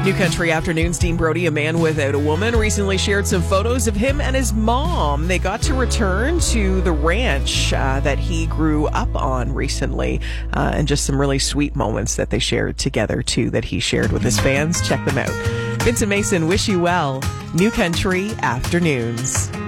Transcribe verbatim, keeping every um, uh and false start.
New Country Afternoons, Dean Brody, a man without a woman, recently shared some photos of him and his mom. They got to return to the ranch uh, that he grew up on recently, uh, and just some really sweet moments that they shared together, too, that he shared with his fans. Check them out. Vincent Mason, wish you well. New Country Afternoons.